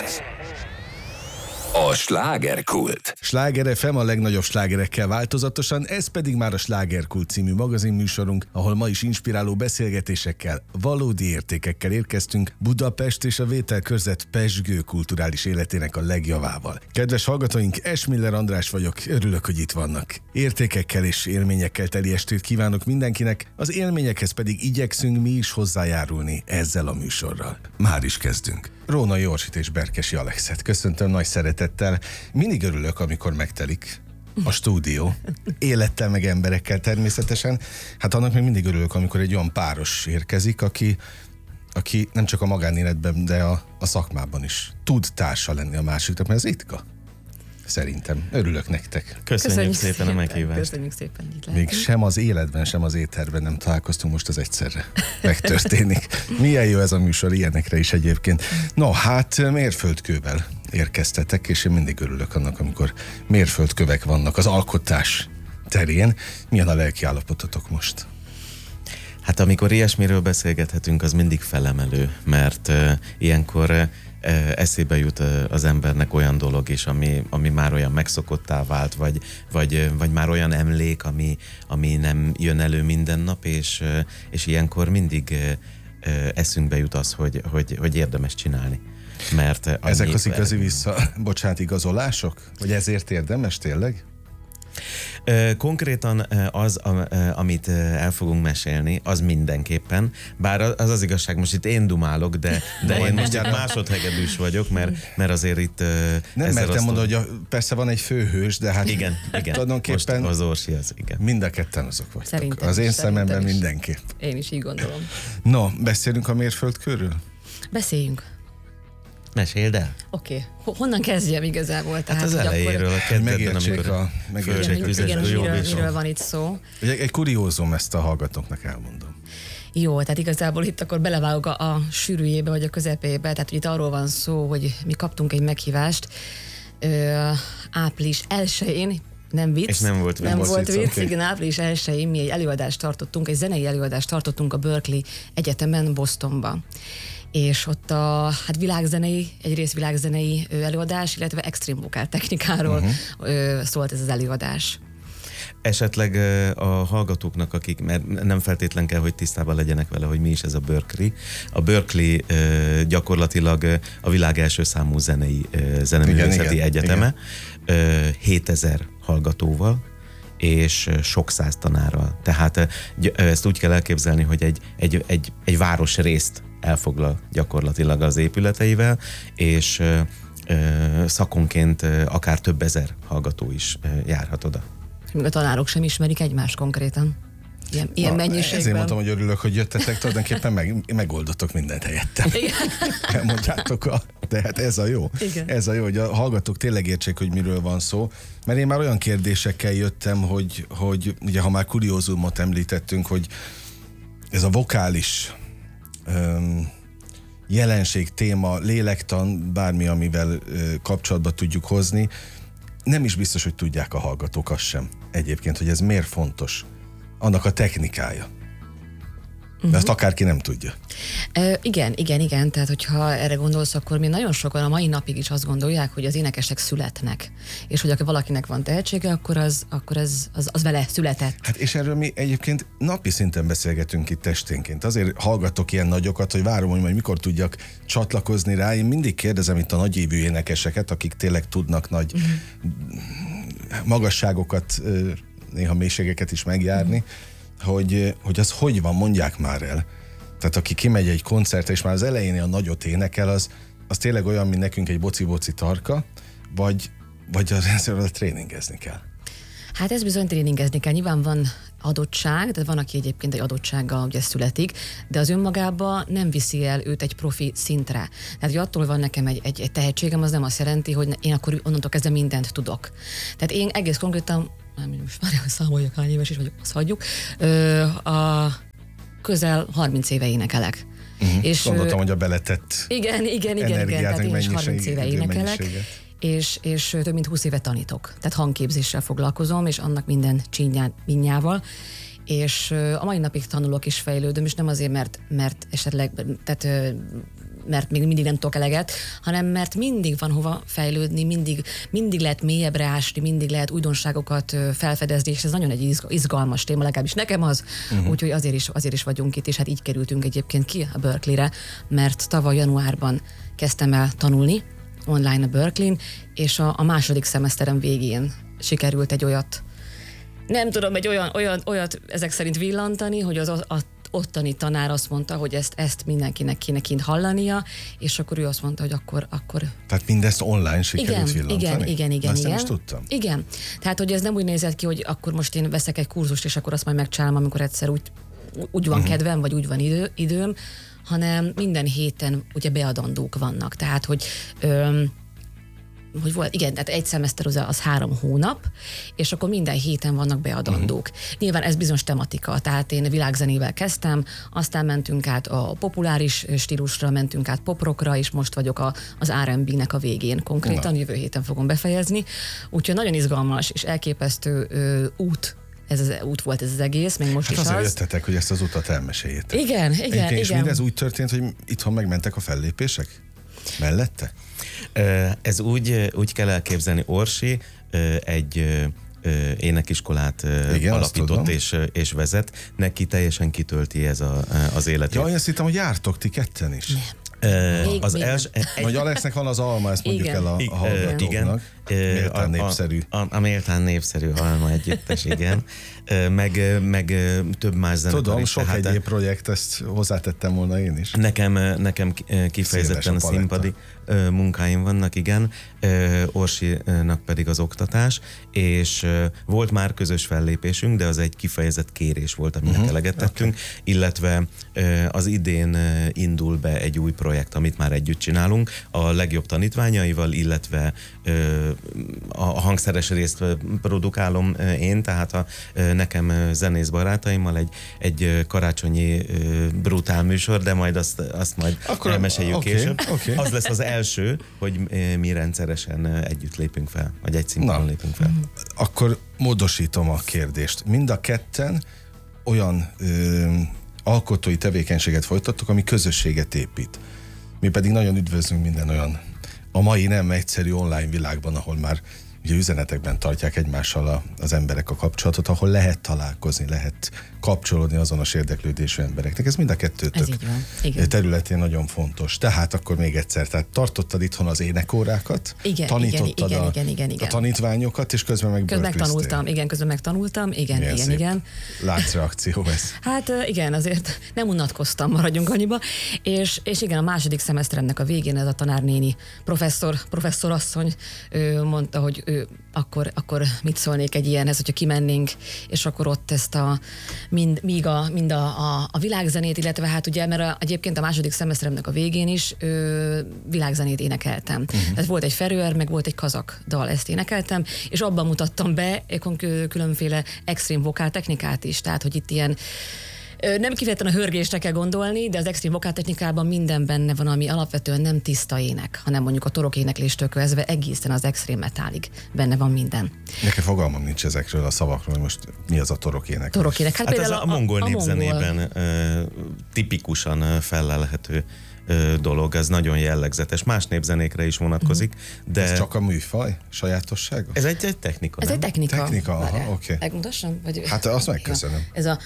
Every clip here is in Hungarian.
A slágerkult. Sláger FM a legnagyobb slágerekkel változatosan, ez pedig már a Slágerkult című magazinműsorunk, ahol ma is inspiráló beszélgetésekkel, valódi értékekkel érkeztünk Budapest és a vételkörzet pezsgő kulturális életének a legjavával. Kedves hallgatóink, Esmiller András vagyok, örülök, hogy itt vannak. Értékekkel és élményekkel teli estét kívánok mindenkinek, az élményekhez pedig igyekszünk mi is hozzájárulni ezzel a műsorral. Már is kezdünk. Rónai Orsit és Berkesi Alexet köszöntöm nagy szeretettel. Mindig örülök, amikor megtelik a stúdió. Élettel meg emberekkel természetesen. Hát annak még mindig örülök, amikor egy olyan páros érkezik, aki nem csak a magánéletben, de a szakmában is tud társa lenni a másiknak, mert ez ritka. Szerintem. Örülök nektek. Köszönjük szépen a meghívást. Köszönjük szépen, itt Még sem az életben, sem az étterben nem találkoztunk, most az egyszerre megtörténik. Milyen jó ez a műsor, ilyenekre is egyébként. No, hát mérföldkővel érkeztetek, és én mindig örülök annak, amikor mérföldkövek vannak az alkotás terén. Milyen a lelki állapototok most? Hát amikor ilyesmiről beszélgethetünk, az mindig felemelő, mert ilyenkor eszébe jut az embernek olyan dolog is, ami már olyan megszokottá vált, vagy már olyan emlék, ami nem jön elő minden nap, és ilyenkor mindig eszünkbe jut az, hogy érdemes csinálni. Mert ezek az igazi igazolások? Hogy ezért érdemes tényleg? Konkrétan az, amit el fogunk mesélni, az mindenképpen, bár az igazság, most itt én dumálok, de én most itt másodhegedűs vagyok, mert azért itt... Nem mertem mondani, hogy persze van egy főhős, de hát igen. tulajdonképpen most az Orsi az, igen. Mind a ketten azok vagytok. Szerintem az én szememben mindenképp. Én is így gondolom. No, beszélünk a mérföldkőről? Beszéljünk. Meséld el. Oké. Honnan kezdjem igazából? Tehát, hát az elejéről, a kezdetben, amikor miről van itt szó. Egy kuriózum, ezt a hallgatóknak elmondom. Jó, tehát igazából itt akkor belevágok a sűrűjébe, vagy a közepébe, tehát itt arról van szó, hogy mi kaptunk egy meghívást április 1-én, nem vicc. És nem volt vicc, igen, április 1-én mi egy előadást tartottunk, egy zenei előadást tartottunk a Berkeley Egyetemen, Bostonba. És ott egyrészt világzenei előadás, illetve extrém vokál technikáról szólt ez az előadás. Esetleg a hallgatóknak, akik, mert nem feltétlen kell, hogy tisztában legyenek vele, hogy mi is ez a Berkeley. A Berkeley gyakorlatilag a világ első számú zeneművészeti egyeteme, 7000 hallgatóval, és sok száz tanárral. Tehát ezt úgy kell elképzelni, hogy egy városrészt elfoglal gyakorlatilag az épületeivel, és szakonként akár több ezer hallgató is járhat oda. Még a tanárok sem ismerik egymást konkrétan. Ilyen mennyiségben. Ezért mondtam, hogy örülök, hogy jöttetek, tulajdonképpen megoldottok mindent helyettem. Elmondjátok, de hát ez a jó. Igen. Ez a jó, hogy a hallgatók tényleg értsék, hogy miről van szó. Mert én már olyan kérdésekkel jöttem, hogy ugye ha már kuriózumot említettünk, hogy ez a vokális jelenség, téma, lélektan, bármi, amivel kapcsolatba tudjuk hozni, nem is biztos, hogy tudják a hallgatók azt sem egyébként, hogy ez miért fontos. Annak a technikája. De ezt akárki nem tudja. Igen. Tehát, hogyha erre gondolsz, akkor mi nagyon sokan a mai napig is azt gondolják, hogy az énekesek születnek. És hogy ha valakinek van tehetsége, akkor az vele született. Hát és erről mi egyébként napi szinten beszélgetünk itt esténként. Azért hallgatok ilyen nagyokat, hogy várom, hogy majd mikor tudjak csatlakozni rá. Én mindig kérdezem itt a nagyívű énekeseket, akik tényleg tudnak nagy magasságokat, néha mélységeket is megjárni, hogy az hogy van, mondják már el. Tehát aki kimegy egy koncertre, és már az elején a nagyot énekel, az tényleg olyan, mint nekünk egy boci-boci tarka, vagy az tréningezni kell? Hát ez bizony tréningezni kell. Nyilván van adottság, de van, aki egyébként egy adottsággal ugye születik, de az önmagában nem viszi el őt egy profi szintre. Tehát, hogy attól van nekem egy tehetségem, az nem azt jelenti, hogy én akkor onnantól kezdve mindent tudok. Tehát én egész konkrétan, most már számoljak, hány éves is vagyok, azt hagyjuk, a közel 30 éve énekelek. És gondoltam, hogy a beletett igen, tehát én is 30 éve énekelek. És több mint 20 éve tanítok. Tehát hangképzéssel foglalkozom, és annak minden csínyával. És a mai napig tanulok és fejlődöm, és nem azért, mert esetleg tehát mert még mindig nem tudok eleget, hanem mert mindig van hova fejlődni, mindig lehet mélyebbre ásni, mindig lehet újdonságokat felfedezni, és ez nagyon egy izgalmas téma, legalábbis nekem az, úgyhogy azért is vagyunk itt, és hát így kerültünk egyébként ki a Berkeley-re, mert tavaly januárban kezdtem el tanulni online a Berkeley-n, és a második szemeszterem végén sikerült egy olyat, nem tudom, egy olyat ezek szerint villantani, hogy az ottani tanár azt mondta, hogy ezt mindenkinek kéne kint hallania, és akkor ő azt mondta, hogy akkor... Tehát mindezt online sikerült villantani? Igen. Ezt nem is tudtam. Igen. Tehát, hogy ez nem úgy nézett ki, hogy akkor most én veszek egy kurzust, és akkor azt majd megcsinálom, amikor egyszer úgy van kedvem, vagy úgy van időm, hanem minden héten ugye beadandók vannak. Tehát, hogy volt, igen, tehát egy szemeszter az 3 hónap, és akkor minden héten vannak beadandók. Nyilván ez bizonyos tematika, tehát én világzenével kezdtem, aztán mentünk át a populáris stílusra, mentünk át poprockra, és most vagyok az R&B-nek a végén konkrétan, jövő héten fogom befejezni. Úgyhogy nagyon izgalmas és elképesztő út volt ez az egész, még most hát is azért az. Jöttetek, hogy ezt az utat elmeséljétek. Igen. És mindez úgy történt, hogy itthon megmentek a fellépések? Mellette? Ez úgy kell elképzelni, Orsi egy énekiskolát alapított és vezet, neki teljesen kitölti ez az életét. Ja, én azt hittem, hogy jártok ti ketten is. Az első... Vagy Alexnek van az alma, ezt mondjuk el a hallgatóknak. Méltán népszerű. A méltán népszerű alma együttes, igen. Meg több más zenekar. Tudom, sok egyéb projekt, ezt hozzátettem volna én is. Nekem kifejezetten a színpadi munkáim vannak, igen. Orsinak pedig az oktatás, és volt már közös fellépésünk, de az egy kifejezett kérés volt, aminek eleget tettünk, illetve az idén indul be egy új projekt, amit már együtt csinálunk, a legjobb tanítványaival, illetve a hangszeres részt produkálom én, tehát nekem zenész barátaimmal egy karácsonyi brutál műsor, de majd azt majd elmeséljük később. Okay. Az lesz az első, hogy mi rendszeresen együtt lépünk fel, vagy egy színpadon lépünk fel. Akkor módosítom a kérdést. Mind a ketten olyan alkotói tevékenységet folytattok, ami közösséget épít. Mi pedig nagyon üdvözlünk minden olyan a mai nem egyszerű online világban, ahol már ugye üzenetekben tartják egymással az emberek a kapcsolatot, ahol lehet találkozni, lehet kapcsolódni azonos érdeklődésű embereknek. Ez mind a kettőtök területén nagyon fontos. Tehát akkor még egyszer, tehát tartottad itthon az énekórákat, tanítottad a tanítványokat, és közben meg közben megtanultam, igen. Láncreakció ez. Hát igen, azért nem unatkoztam, maradjunk annyiba. És igen, a második szemeszteremnek a végén ez a tanárnéni professzorasszony mondta, hogy ő akkor mit szólnék egy ilyenhez, hogyha kimennénk, és akkor ott ezt mind a világzenét, illetve hát ugye, mert egyébként a második szemeszteremnek a végén is világzenét énekeltem. Tehát volt egy ferőer, meg volt egy kazak dal, ezt énekeltem, és abban mutattam be különféle extrém vokáltechnikát is, tehát hogy itt ilyen nem kifejezetten a hörgésre kell gondolni, de az extrém vokáltechnikában minden benne van, ami alapvetően nem tiszta ének, hanem mondjuk a torok énekléstől kezdve egészen az extrém metálig benne van minden. Nekem fogalmam nincs ezekről a szavakról, hogy most mi az a torok éneklés. Torok ének. Hát ez a mongol népzenében tipikusan fellelhető dolog, ez nagyon jellegzetes. Más népzenékre is vonatkozik, de... Ez csak a műfaj sajátossága? Ez egy technika, Ez nem? egy technika. Technika, aha, oké. Megmutassam? Hát azt megköszönöm. Ez a...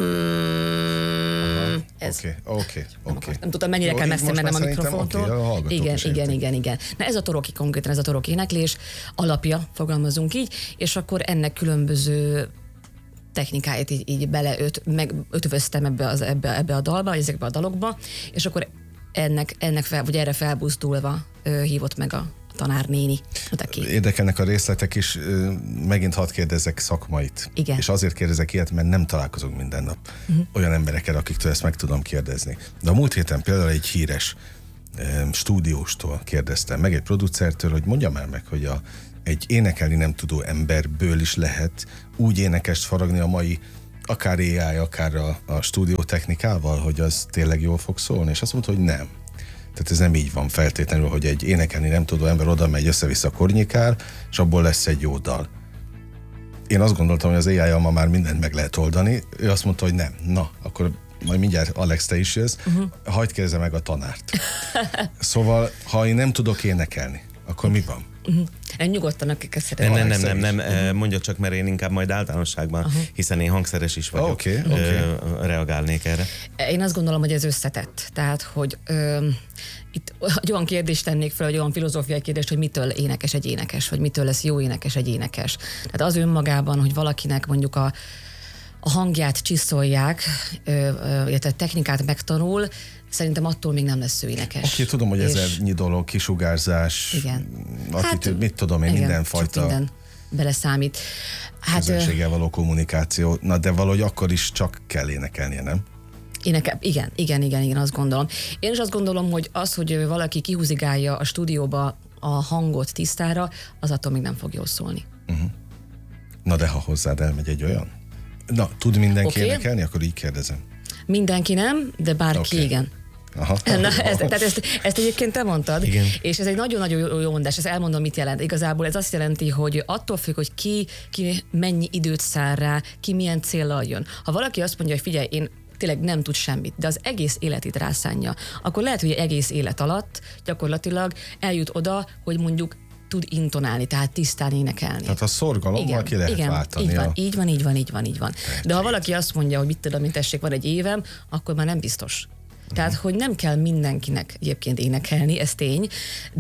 Oké. Nem tudtam, mennyire kell messze mennem a mikrofontól. Igen. Na ez a toroki konkrétan, ez a torok éneklés alapja, fogalmazunk így, és akkor ennek különböző technikáját így ötvöztem ebbe a dalba, ezekbe a dalokba, és akkor erre felbuzdulva hívott meg a tanárnéni. Érdekelnek a részletek is, megint hadd kérdezzek szakmait. Igen. És azért kérdezek ilyet, mert nem találkozunk minden nap olyan emberekkel, akiktől ezt meg tudom kérdezni. De a múlt héten például egy híres stúdióstól kérdeztem, meg egy producertől, hogy mondja már meg, hogy egy énekelni nem tudó emberből is lehet úgy énekest faragni a mai akár AI, akár a stúdiótechnikával, hogy az tényleg jól fog szólni, és azt mondta, hogy nem. Tehát ez nem így van feltétlenül, hogy egy énekelni nem tudó ember oda megy, össze-vissza kornyikál, és abból lesz egy jó dal. Én azt gondoltam, hogy az AI-jal ma már mindent meg lehet oldani, ő azt mondta, hogy nem. Na, akkor majd mindjárt Alex, te is jössz, hagyd kérdezze meg a tanárt. Szóval, ha én nem tudok énekelni, akkor mi van? Nyugodtan, akik szeretnek. Nem, mondja csak, mert én inkább majd általánosságban, hiszen én hangszeres is vagyok, Okay. reagálnék erre. Én azt gondolom, hogy ez összetett. Tehát, hogy itt egy olyan kérdést tennék fel, egy olyan filozófiai kérdést, hogy mitől énekes egy énekes, vagy mitől lesz jó énekes egy énekes. Tehát az önmagában, hogy valakinek mondjuk a hangját csiszolják, illetve technikát megtanul, szerintem attól még nem lesz ő énekes. Oké, tudom, hogy ezernyi dolog, kisugárzás, attitűd, mit tudom én, mindenfajta minden beleszámít. közönséggel való kommunikáció. Na, de valahogy akkor is csak kell énekelnie, nem? Igen, azt gondolom. Én is azt gondolom, hogy az, hogy valaki kihúzigálja a stúdióba a hangot tisztára, az attól még nem fog jól szólni. Na, de ha hozzád elmegy egy olyan? Na, tud mindenki énekelni? Akkor így kérdezem. Mindenki nem, de bárki igen. Aha. Na, ezt egyébként te mondtad, igen. És ez egy nagyon-nagyon jó mondás, ezt elmondom, mit jelent. Igazából ez azt jelenti, hogy attól függ, hogy ki mennyi időt szár rá, ki milyen céllal jön. Ha valaki azt mondja, hogy figyelj, én tényleg nem tud semmit, de az egész életét rászánja, akkor lehet, hogy egész élet alatt gyakorlatilag eljut oda, hogy mondjuk tud intonálni, tehát tisztán énekelni. Tehát a szorgalommal ki lehet váltani. Így van. De ha valaki azt mondja, hogy mit tudom, mint tessék, van egy évem, akkor már nem biztos. Tehát, hogy nem kell mindenkinek egyébként énekelni, ez tény,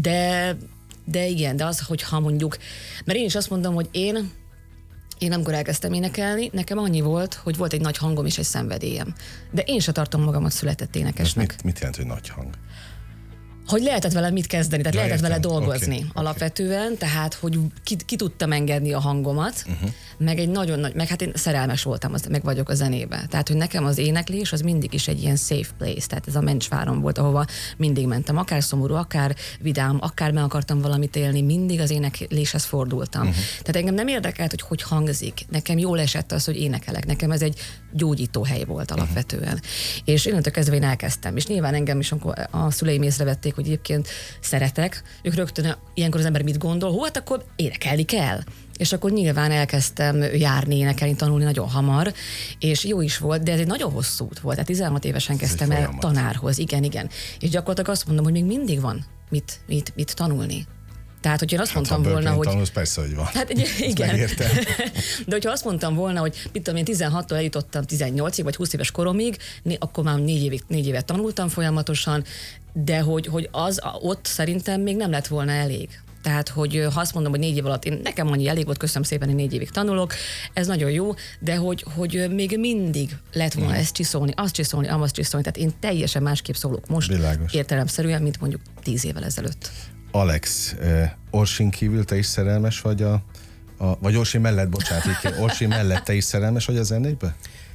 de igen, de az, hogyha mondjuk, mert én is azt mondom, hogy én amikor elkezdtem énekelni, nekem annyi volt, hogy volt egy nagy hangom és egy szenvedélyem. De én se tartom magamat született énekesnek. Mit jelent, hogy nagy hang? Hogy lehetett vele mit kezdeni, tehát lehetett vele dolgozni alapvetően, tehát hogy ki tudtam engedni a hangomat, meg egy nagyon nagy, meg hát én szerelmes voltam, meg vagyok a zenébe. Tehát, hogy nekem az éneklés az mindig is egy ilyen safe place, tehát ez a Mencsváron volt, ahova mindig mentem, akár szomorú, akár vidám, akár meg akartam valamit élni, mindig az énekléshez fordultam. Tehát engem nem érdekelt, hogy hangzik. Nekem jól esett az, hogy énekelek. Nekem ez egy gyógyító hely volt alapvetően. És innentől kezdve én elkezdtem. És nyilván engem is, amikor a szüleim észrevették, hogy egyébként szeretek, ők rögtön ilyenkor az ember mit gondol, hát akkor énekelni kell. És akkor nyilván elkezdtem járni, énekelni, tanulni nagyon hamar, és jó is volt, de ez egy nagyon hosszú út volt. Tehát 16 évesen kezdtem el tanárhoz, igen. És gyakorlatilag azt mondom, hogy még mindig van mit tanulni. Tehát, hogyha azt mondtam volna, hogy... Tanulsz, persze, hogy van. Hát igen. De hogyha azt mondtam volna, hogy mit tudom, én 16-tól eljutottam 18-ig, vagy 20 éves koromig, akkor már 4 évet tanultam folyamatosan, de hogy az ott szerintem még nem lett volna elég. Tehát, hogy ha azt mondom, hogy 4 év alatt, nekem annyi elég volt, köszönöm szépen, hogy 4 évig tanulok, ez nagyon jó, de hogy még mindig lett volna ezt csiszolni, azt csiszolni, azt csiszolni, tehát én teljesen másképp szólok most, értelemszerűen, mint mondjuk 10 évvel ezelőtt. Alex, Orsin kívül te is szerelmes vagy vagy Orsi mellett, Orsi mellett te is szerelmes vagy a zenébe?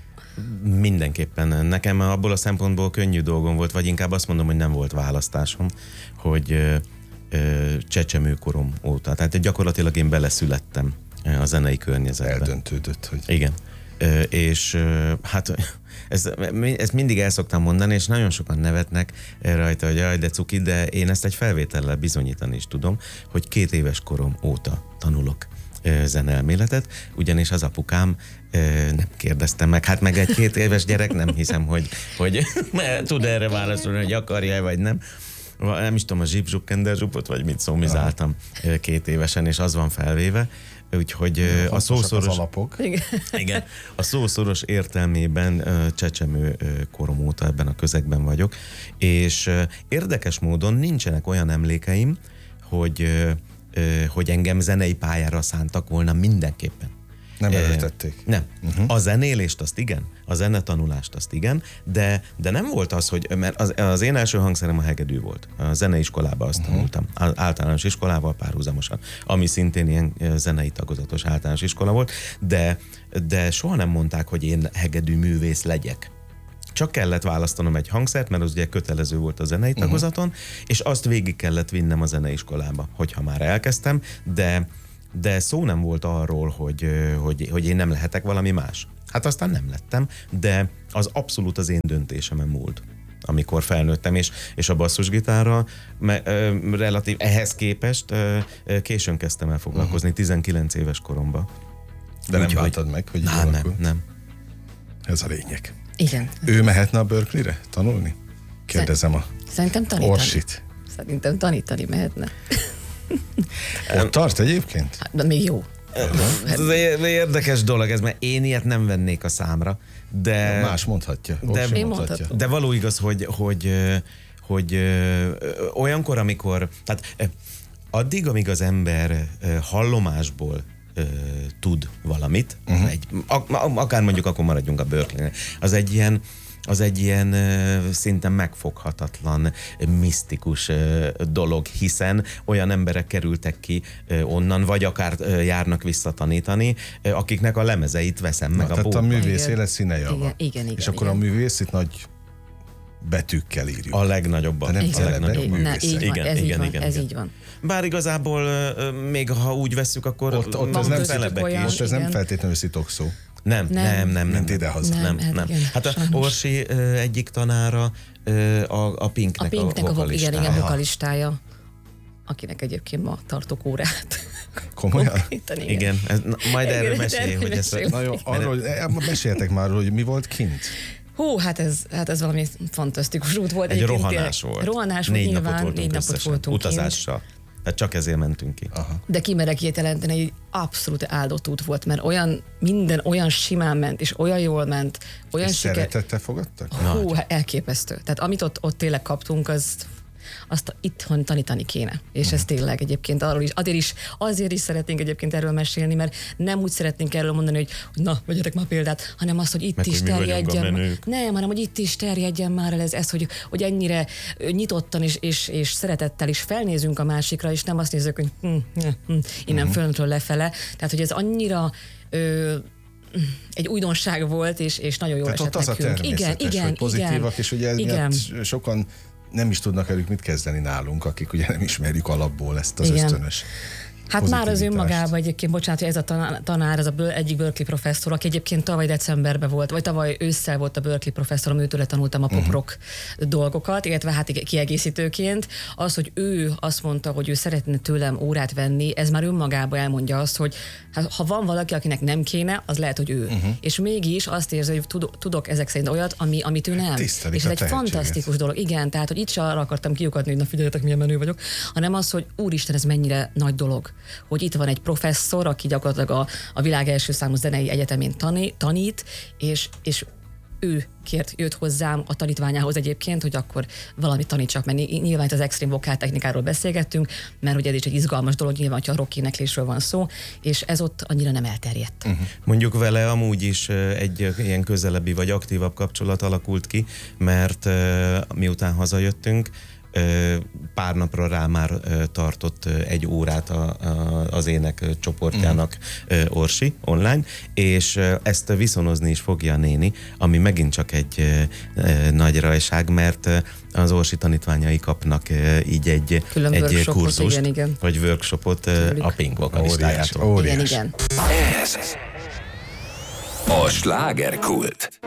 Mindenképpen. Nekem abból a szempontból könnyű dolgom volt, vagy inkább azt mondom, hogy nem volt választásom, hogy csecsemőkorom óta. Tehát gyakorlatilag én beleszülettem a zenei környezetbe. Eldöntődött, hogy... Igen. És hát ezt mindig el szoktam mondani, és nagyon sokan nevetnek rajta, hogy jaj, de cuki, de én ezt egy felvétellel bizonyítani is tudom, hogy 2 éves korom óta tanulok zeneelméletet, ugyanis az apukám nem kérdeztem meg, hát meg egy 2 éves gyerek nem hiszem, hogy tud erre válaszolni, hogy akarja-e vagy nem. Nem is tudom, a zsip-zsup-kender-zsupot, vagy mit szomizáltam 2 évesen, és az van felvéve. Úgyhogy a szószoros... Igen, a szószoros értelmében csecsemő korom óta ebben a közegben vagyok, és érdekes módon nincsenek olyan emlékeim, hogy engem zenei pályára szántak volna mindenképpen. Nem erőltették. Nem. A zenélést azt igen, a zenetanulást azt igen, de nem volt az, hogy, mert az én első hangszerem a hegedű volt. A zeneiskolában azt tanultam. Általános iskolával párhuzamosan, ami szintén ilyen zenei tagozatos általános iskola volt, de soha nem mondták, hogy én hegedű művész legyek. Csak kellett választanom egy hangszert, mert az ugye kötelező volt a zenei tagozaton, és azt végig kellett vinnem a zeneiskolába, hogyha már elkezdtem, de szó nem volt arról, hogy én nem lehetek valami más. Hát aztán nem lettem, de az abszolút az én döntésemen múlt, amikor felnőttem, és a basszusgitárral relatív ehhez képest későn kezdtem el foglalkozni, 19 éves koromban. De nem váltad meg, hogy nem. Ez a lényeg. Igen. Ő mehetne a Berkeley-re tanulni? Kérdezem a Szerintem tanítani. Orsit. Szerintem tanítani mehetne. Ott tart egyébként? Hát, de még jó. Ez érdekes dolog ez, mert én ilyet nem vennék a számra, de... Más mondhatja. Orsi Én mondhatja. mondhatom. De való igaz, hogy olyankor, amikor... Tehát addig, amíg az ember hallomásból tud valamit, akár mondjuk akkor maradjunk a Berkeley-nél, az egy ilyen szinten megfoghatatlan, misztikus dolog, hiszen olyan emberek kerültek ki onnan, vagy akár járnak vissza tanítani, akiknek a lemezeit veszem meg a Tehát a boltban. művész Igen. élet színejava. Igen, És akkor a művész itt nagy betűkkel írjuk. A legnagyobban. De nem A celebek, legnagyobb. művészek. így van, Igen, ez így igen, van, igen, ez igen. így van. Bár igazából még ha úgy vesszük, akkor Ott ez Van nem, köztük celebek olyan- is. most ez nem igen. feltétlenül szitokszó. Nem. Mint idehaza. Nem. Hát igen, Hát a sajnos. Orsi egyik tanára a Pinknek A Pinknek a vokalistája. igen, vokalistája, akinek egyébként ma tartok órát. Komolyan? Konkrétan, Igen, majd Igen, erről de mesélj, erről hogy ez... mesélj. Na jó, arról, meséljetek már, hogy mi volt kint. Hú, hát ez valami fantasztikus út volt. Egy Egyébként rohanás tényleg. volt. Rohanás volt 4 napot nyilván, voltunk 4 napot összesen, voltunk kint. utazással. Tehát csak ezért mentünk ki. De kimerek ilyet jelenteni, hogy abszolút áldott út volt, mert minden olyan simán ment, és olyan jól ment, olyan És siker... szeretettel fogadtak? Hú, hát elképesztő. Tehát amit ott tényleg kaptunk, azt itthon tanítani kéne. És ez tényleg egyébként arról is, azért is szeretnénk egyébként erről mesélni, mert nem úgy szeretnénk erről mondani, hogy na, vegyetek már példát, hanem azt, hogy itt Mert is hogy mi vagyunk a terjedjen. menők. Nem, hanem hogy itt is terjedjen már el ez hogy ennyire nyitottan és szeretettel is felnézünk a másikra, és nem azt nézzük, hogy innen föntről lefele. Tehát, hogy ez annyira egy újdonság volt, és nagyon jól Tehát esett ott az a nekünk. természetes, hogy pozitívak, és ugye igen. miatt sokan nem is tudnak velük mit kezdeni nálunk, akik ugye nem ismerjük alapból ezt az Igen. ösztönös Hát már az pozitivitást. önmagában egyébként, bocsánat, hogy ez a tanár, ez egyik Berkeley professzor, aki egyébként tavaly decemberben volt, vagy tavaly ősszel volt a Berkeley professzor, őtőle tanultam a pop-rock dolgokat, illetve hát kiegészítőként. Az, hogy ő azt mondta, hogy ő szeretne tőlem órát venni, ez már önmagában elmondja azt, hogy hát, ha van valaki, akinek nem kéne, az lehet, hogy ő. És mégis azt érzi, hogy tudok ezek szerint olyat, amit ő nem. Tisztelik És ez a egy tehetséget. fantasztikus dolog. Igen, tehát, hogy itt se arra akartam kiukadni, hogy na figyeljetek, milyen menő vagyok, hanem az, hogy úristen, ez mennyire nagy dolog, hogy itt van egy professzor, aki gyakorlatilag a világ első számú zenei egyetemén tanít, és ő jött hozzám a tanítványához egyébként, hogy akkor valamit tanítsak, mert nyilván itt az extrém vokáltechnikáról beszélgettünk, mert ugye ez is egy izgalmas dolog, nyilván, hogyha a rock éneklésről van szó, és ez ott annyira nem elterjedt. Mondjuk vele amúgy is egy ilyen közelebbi vagy aktívabb kapcsolat alakult ki, mert miután hazajöttünk, pár napra rá már tartott egy órát az ének csoportjának Orsi online, és ezt viszonozni is fogja a néni, ami megint csak egy nagy rajság, mert az Orsi tanítványai kapnak így egy workshopot, kurzust, igen. vagy workshopot a Pink vokalistájától. Óriás. Igen. Ez a slágerkult.